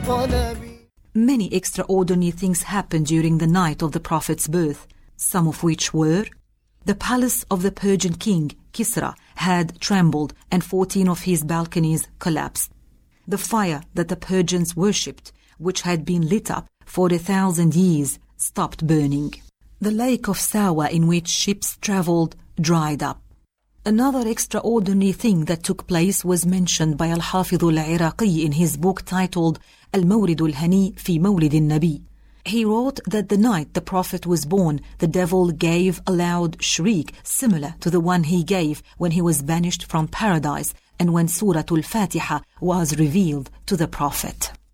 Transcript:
طلبي. Many extraordinary things happened during the night of the Prophet's birth, some of which were: the palace of the Persian king, Kisra, had trembled and 14 of his balconies collapsed. The fire that the Persians worshipped, which had been lit up for 1,000 years, stopped burning. The lake of Sawa in which ships traveled dried up. Another extraordinary thing that took place was mentioned by Al-Hafidh al-Iraqi in his book titled Al-Mawrid al-Hani fi Mawlid al-Nabi. He wrote that the night the Prophet was born, the devil gave a loud shriek similar to the one he gave when he was banished from paradise and when Surah Al-Fatiha was revealed to the Prophet.